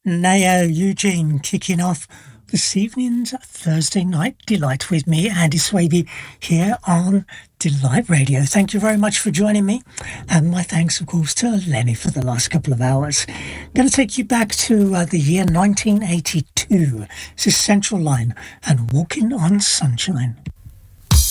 Nao Eugene kicking off this evening's Thursday Night Delight with me, Andy Swaby, here on Delight Radio. Thank you very much for joining me. And my thanks, of course, to Lenny for the last couple of hours. I'm going to take you back to the year 1982. This is Central Line and Walking on Sunshine.